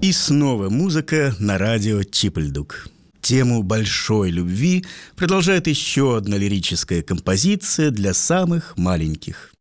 И снова музыка на радио Чип-Ль-Дук. Тему большой любви продолжает еще одна лирическая композиция для самых маленьких.